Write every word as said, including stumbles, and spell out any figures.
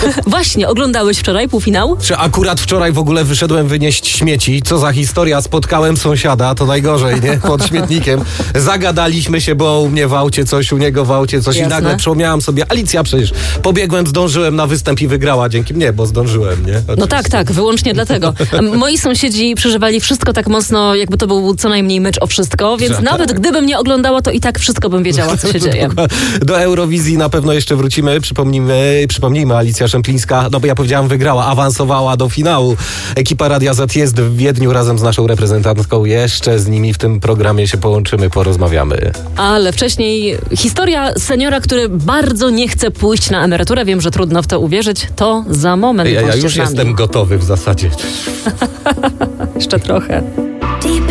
Właśnie, oglądałeś wczoraj półfinał? Czy akurat wczoraj w ogóle wyszedłem wynieść śmieci? Co za historia, spotkałem sąsiada, to najgorzej, nie? Pod śmietnikiem. Zagadaliśmy się, bo u mnie w aucie coś, u niego w aucie coś. Jasne. I nagle przypomniałem sobie, Alicja przecież, pobiegłem, zdążyłem na występ i wygrała dzięki mnie, bo zdążyłem, nie? Oczywiście. No tak, tak, wyłącznie dlatego. Moi sąsiedzi przeżywali wszystko tak mocno, jakby to był co najmniej mecz o wszystko, więc Że nawet tak. gdybym nie oglądała, to i tak wszystko bym wiedziała, co się dzieje. Do Eurowizji na pewno jeszcze wrócimy. Przypomnijmy, przypomnijmy, Alicja Szemplińska, no bo ja powiedziałam wygrała, awansowała do finału. Ekipa Radia Z jest w Wiedniu razem z naszą reprezentantką. Jeszcze z nimi w tym programie się połączymy, porozmawiamy. Ale wcześniej historia seniora, który bardzo nie chce pójść na emeryturę. Wiem, że trudno w to uwierzyć. To za moment. Ja, ja bądźcie już z nami. jestem gotowy w zasadzie. Jeszcze trochę.